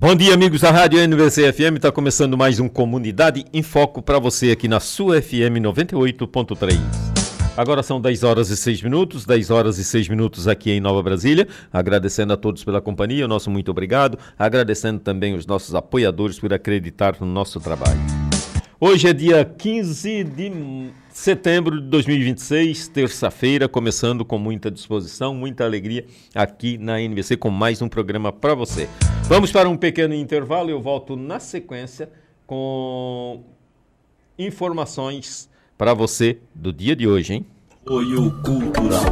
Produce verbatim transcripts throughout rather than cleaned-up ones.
Bom dia, amigos da Rádio N B C F M, está começando mais um Comunidade em Foco para você aqui na sua F M noventa e oito ponto três. Agora são dez horas e seis minutos, dez horas e seis minutos aqui em Nova Brasília, agradecendo a todos pela companhia, o nosso muito obrigado, agradecendo também os nossos apoiadores por acreditar no nosso trabalho. Hoje é dia quinze de setembro de dois mil e vinte e seis, terça-feira, começando com muita disposição, muita alegria aqui na N B C com mais um programa para você. Vamos para um pequeno intervalo e eu volto na sequência com informações para você do dia de hoje, hein? Apoio Cultural.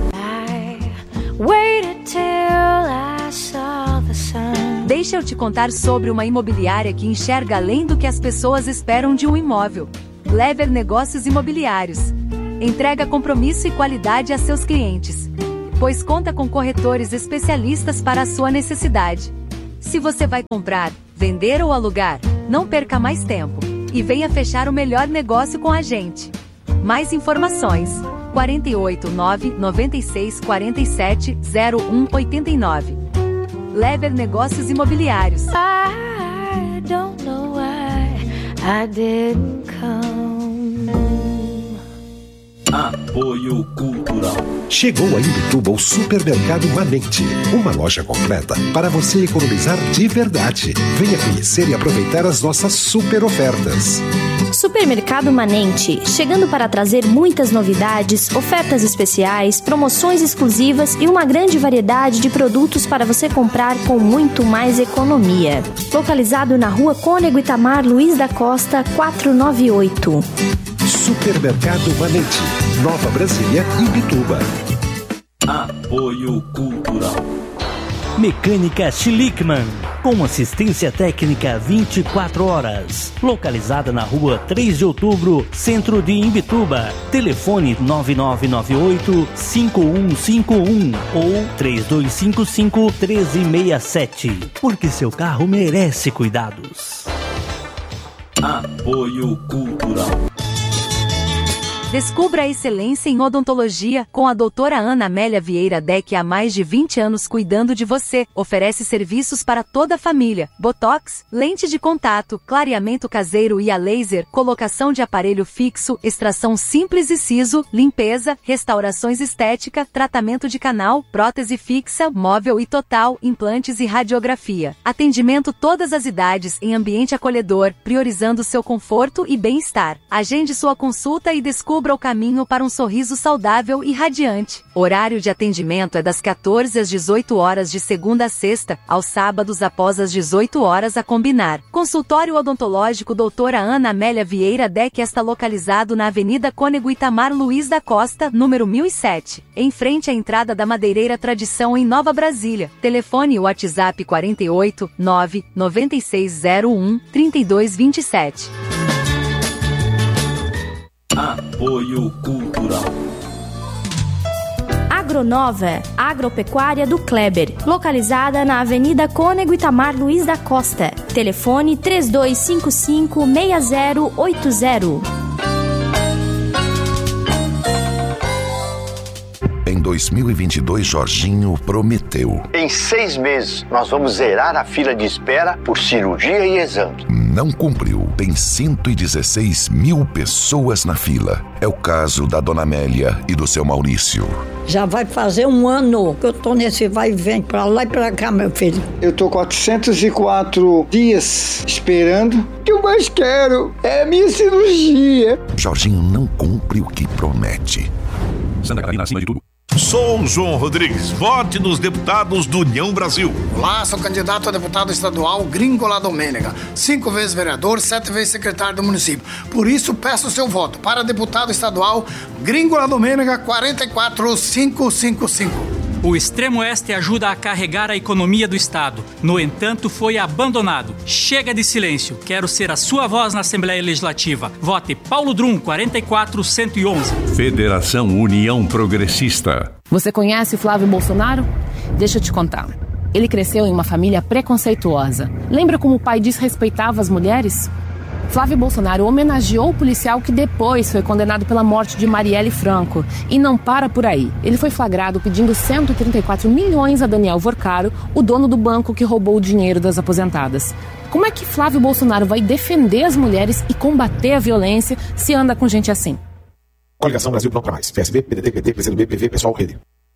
Deixa eu te contar sobre uma imobiliária que enxerga além do que as pessoas esperam de um imóvel. Clever Negócios Imobiliários. Entrega compromisso e qualidade a seus clientes, pois conta com corretores especialistas para a sua necessidade. Se você vai comprar, vender ou alugar, não perca mais tempo e venha fechar o melhor negócio com a gente. Mais informações: quatro oito nove, nove seis quatro sete, zero um oito nove. Lever Negócios Imobiliários. I don't know why I didn't come. Apoio Cultural. Chegou a Imbituba o Supermercado Manente, uma loja completa para você economizar de verdade. Venha conhecer e aproveitar as nossas super ofertas. Supermercado Manente, chegando para trazer muitas novidades, ofertas especiais, promoções exclusivas e uma grande variedade de produtos para você comprar com muito mais economia. Localizado na Rua Cônego Itamar Luiz da Costa, quatrocentos e noventa e oito. Supermercado Manente, Nova Brasília, Imbituba. Apoio Cultural. Mecânica Schlickman, com assistência técnica vinte e quatro horas. Localizada na rua três de outubro, centro de Imbituba. Telefone nove nove nove oito, cinco um cinco um ou três dois cinco cinco, três seis sete. Porque seu carro merece cuidados. Apoio Cultural. Descubra a excelência em odontologia com a doutora Ana Amélia Vieira Deck, há mais de vinte anos cuidando de você. Oferece serviços para toda a família: botox, lente de contato, clareamento caseiro e a laser, colocação de aparelho fixo, extração simples e siso, limpeza, restaurações estética, tratamento de canal, prótese fixa, móvel e total, implantes e radiografia. Atendimento todas as idades em ambiente acolhedor, priorizando seu conforto e bem-estar. Agende sua consulta e descubra o caminho para um sorriso saudável e radiante. Horário de atendimento é das quatorze às dezoito horas de segunda a sexta, aos sábados após as dezoito horas a combinar. Consultório odontológico doutora Ana Amélia Vieira Deck está localizado na Avenida Cônego Itamar Luiz da Costa, número mil e sete, em frente à entrada da Madeireira Tradição em Nova Brasília. Telefone WhatsApp quatro oito nove, nove seis zero um, três dois dois sete. Apoio Cultural. Agronova, agropecuária do Kleber, localizada na Avenida Cônego Itamar Luiz da Costa. Telefone três dois cinco cinco, seis zero oito zero. Em dois mil e vinte e dois, Jorginho prometeu: em seis meses, nós vamos zerar a fila de espera por cirurgia e exame. Não cumpriu. Tem cento e dezesseis mil pessoas na fila. É o caso da dona Amélia e do seu Maurício. Já vai fazer um ano que eu tô nesse vai e vem pra lá e pra cá, meu filho. Eu tô quatrocentos e quatro dias esperando. O que eu mais quero é a minha cirurgia. Jorginho não cumpre o que promete. Santa Catarina acima de tudo. Sou João Rodrigues, vote nos deputados do União Brasil. Olá, sou candidato a deputado estadual Gringola Domênega, cinco vezes vereador, sete vezes secretário do município. Por isso, peço seu voto para deputado estadual Gringola Domênega quatro quatro cinco cinco cinco. O Extremo Oeste ajuda a carregar a economia do Estado. No entanto, foi abandonado. Chega de silêncio. Quero ser a sua voz na Assembleia Legislativa. Vote Paulo Drum, quatro quatro um um um. Federação União Progressista. Você conhece Flávio Bolsonaro? Deixa eu te contar. Ele cresceu em uma família preconceituosa. Lembra como o pai desrespeitava as mulheres? Flávio Bolsonaro homenageou o policial que depois foi condenado pela morte de Marielle Franco. E não para por aí. Ele foi flagrado pedindo cento e trinta e quatro milhões a Daniel Vorcaro, o dono do banco que roubou o dinheiro das aposentadas. Como é que Flávio Bolsonaro vai defender as mulheres e combater a violência se anda com gente assim? Coligação Brasil Não Pra Mais. P S B, P D T, P T, P C do B, P V, Pessoal, Rede.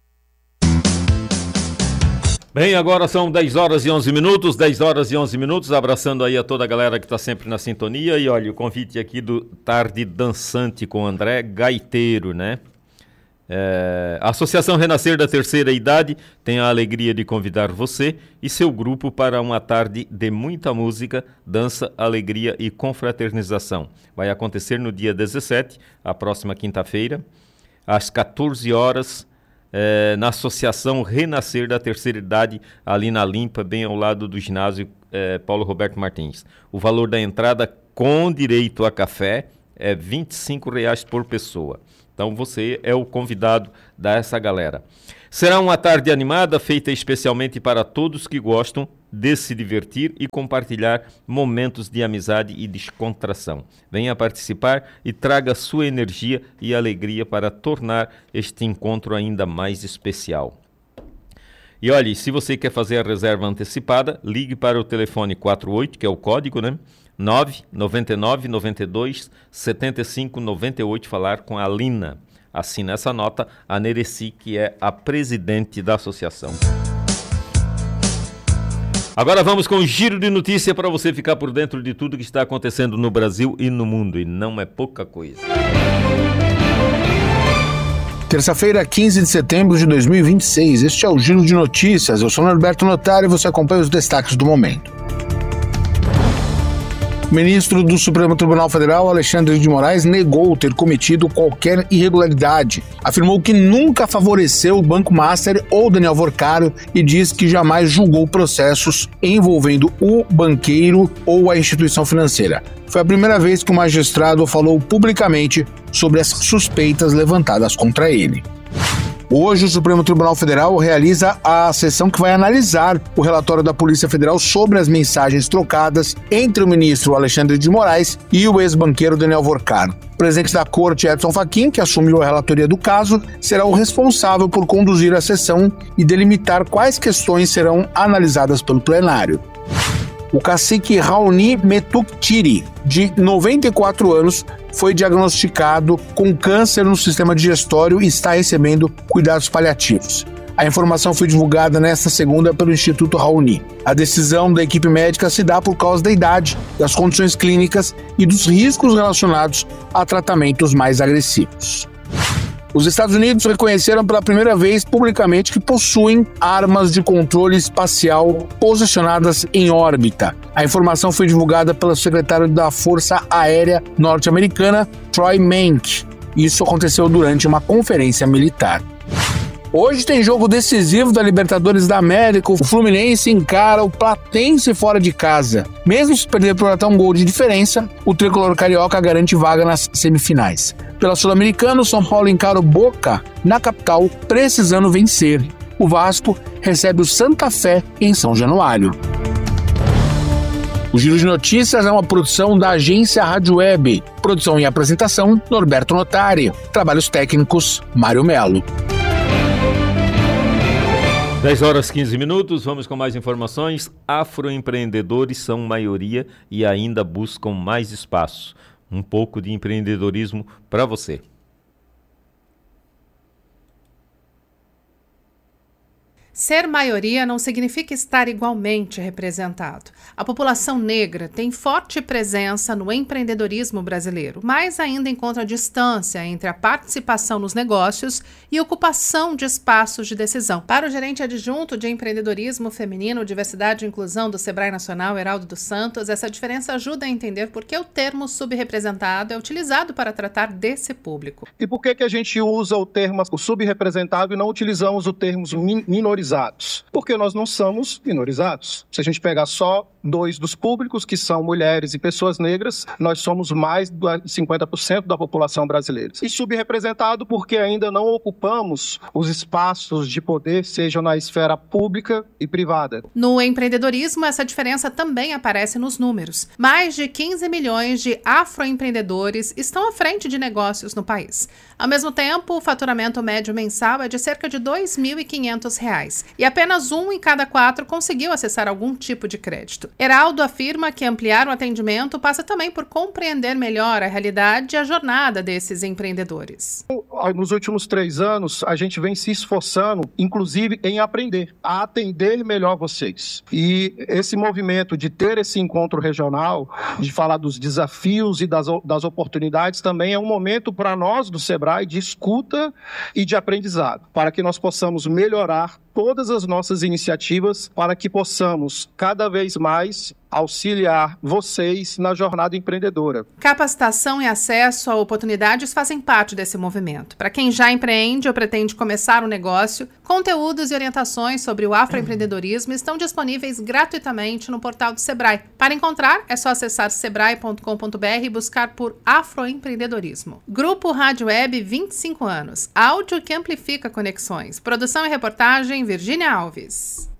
Bem, agora são dez horas e onze minutos, dez horas e onze minutos, abraçando aí a toda a galera que está sempre na sintonia. E olha, o convite aqui do Tarde Dançante com André Gaiteiro, né? É, a Associação Renascer da Terceira Idade tem a alegria de convidar você e seu grupo para uma tarde de muita música, dança, alegria e confraternização. Vai acontecer no dia dezessete, a próxima quinta-feira, às quatorze horas, É, na Associação Renascer da Terceira Idade, ali na Limpa, bem ao lado do ginásio é, Paulo Roberto Martins. O valor da entrada com direito a café é vinte e cinco reais por pessoa. Então você é o convidado dessa galera. Será uma tarde animada, feita especialmente para todos que gostam de se divertir e compartilhar momentos de amizade e descontração. Venha participar e traga sua energia e alegria para tornar este encontro ainda mais especial. E olhe, se você quer fazer a reserva antecipada, ligue para o telefone quarenta e oito, que é o código, né? nove nove nove nove dois sete cinco nove oito, falar com a Lina. Assina essa nota a Nereci, que é a presidente da associação. Agora vamos com o giro de notícia para você ficar por dentro de tudo que está acontecendo no Brasil e no mundo, e não é pouca coisa. Terça-feira, quinze de setembro de dois mil e vinte e seis, este é o Giro de Notícias. Eu sou Norberto Notari e você acompanha os destaques do momento. O ministro do Supremo Tribunal Federal, Alexandre de Moraes, negou ter cometido qualquer irregularidade. Afirmou que nunca favoreceu o Banco Master ou Daniel Vorcaro e diz que jamais julgou processos envolvendo o banqueiro ou a instituição financeira. Foi a primeira vez que o magistrado falou publicamente sobre as suspeitas levantadas contra ele. Hoje, o Supremo Tribunal Federal realiza a sessão que vai analisar o relatório da Polícia Federal sobre as mensagens trocadas entre o ministro Alexandre de Moraes e o ex-banqueiro Daniel Vorcaro. O presidente da Corte, Edson Fachin, que assumiu a relatoria do caso, será o responsável por conduzir a sessão e delimitar quais questões serão analisadas pelo plenário. O cacique Raoni Metuktiri, de noventa e quatro anos, foi diagnosticado com câncer no sistema digestório e está recebendo cuidados paliativos. A informação foi divulgada nesta segunda pelo Instituto Raoni. A decisão da equipe médica se dá por causa da idade, das condições clínicas e dos riscos relacionados a tratamentos mais agressivos. Os Estados Unidos reconheceram pela primeira vez publicamente que possuem armas de controle espacial posicionadas em órbita. A informação foi divulgada pelo secretário da Força Aérea Norte-Americana, Troy Menck. Isso aconteceu durante uma conferência militar. Hoje tem jogo decisivo da Libertadores da América. O Fluminense encara o Platense fora de casa. Mesmo se perder por até um gol de diferença, o tricolor carioca garante vaga nas semifinais. Pela Sul-Americana, o São Paulo encara o Boca na capital, precisando vencer. O Vasco recebe o Santa Fé em São Januário. O Giro de Notícias é uma produção da agência Rádio Web. Produção e apresentação, Norberto Notari. Trabalhos técnicos, Mário Melo. dez horas e quinze minutos, vamos com mais informações. Afroempreendedores são maioria e ainda buscam mais espaço. Um pouco de empreendedorismo para você. Ser maioria não significa estar igualmente representado. A população negra tem forte presença no empreendedorismo brasileiro, mas ainda encontra distância entre a participação nos negócios e ocupação de espaços de decisão. Para o gerente adjunto de empreendedorismo feminino, diversidade e inclusão do Sebrae Nacional, Heraldo dos Santos, essa diferença ajuda a entender por que o termo subrepresentado é utilizado para tratar desse público. E por que que a gente usa o termo subrepresentado e não utilizamos o termo minorizados? minorizados? Porque nós não somos minorizados. Se a gente pegar só dois dos públicos, que são mulheres e pessoas negras, nós somos mais de cinquenta por cento da população brasileira. E subrepresentado porque ainda não ocupamos os espaços de poder, sejam na esfera pública e privada. No empreendedorismo, essa diferença também aparece nos números. Mais de quinze milhões de afroempreendedores estão à frente de negócios no país. Ao mesmo tempo, o faturamento médio mensal é de cerca de dois mil e quinhentos reais e apenas um em cada quatro conseguiu acessar algum tipo de crédito. Heraldo afirma que ampliar o atendimento passa também por compreender melhor a realidade e a jornada desses empreendedores. Nos últimos três anos, a gente vem se esforçando, inclusive, em aprender, a atender melhor vocês. E esse movimento de ter esse encontro regional, de falar dos desafios e das, das oportunidades, também é um momento para nós do Sebrae de escuta e de aprendizado, para que nós possamos melhorar todas as nossas iniciativas, para que possamos cada vez mais auxiliar vocês na jornada empreendedora. Capacitação e acesso a oportunidades fazem parte desse movimento. Para quem já empreende ou pretende começar um negócio, conteúdos e orientações sobre o afroempreendedorismo estão disponíveis gratuitamente no portal do Sebrae. Para encontrar, é só acessar sebrae ponto com ponto b r e buscar por afroempreendedorismo. Grupo Rádio Web, vinte e cinco anos. Áudio que amplifica conexões. Produção e reportagem, Virgínia Alves.